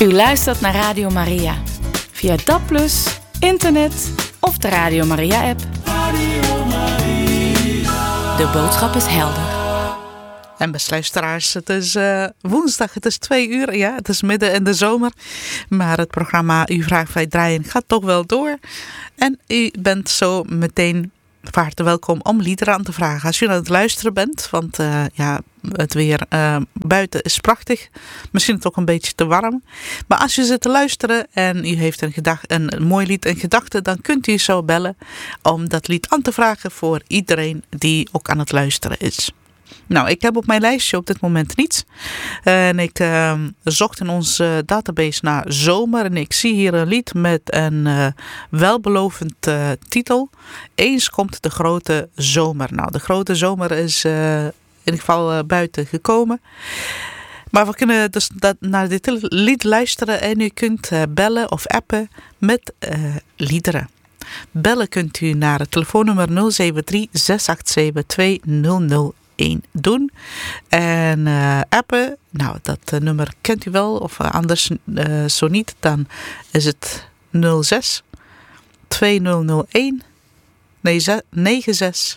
U luistert naar Radio Maria. Via DAB+, internet of de Radio Maria-app. Radio Maria. De boodschap is helder. En beste luisteraars, het is woensdag, het is 2:00, ja, het is midden in de zomer. Maar het programma U Vraagt Wij Draaien gaat toch wel door. En u bent zo meteen van harte welkom om liederen aan te vragen. Als u aan het luisteren bent, want het weer buiten is prachtig. Misschien het ook een beetje te warm. Maar als u zit te luisteren en u heeft een mooi lied in gedachten, dan kunt u zo bellen om dat lied aan te vragen voor iedereen die ook aan het luisteren is. Nou, ik heb op mijn lijstje op dit moment niets. En ik zocht in onze database naar zomer. En ik zie hier een lied met een welbelovend titel. Eens komt de grote zomer. Nou, de grote zomer is in ieder geval buiten gekomen. Maar we kunnen dus naar dit lied luisteren. En u kunt bellen of appen met liederen. Bellen kunt u naar het telefoonnummer 073 687 2001 doen. En appen, nou dat nummer kent u wel, of anders zo niet, dan is het 06 2001 9670.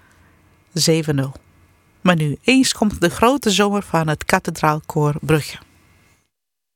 Maar nu, eens komt de grote zomer van het Kathedraalkoor Brugge.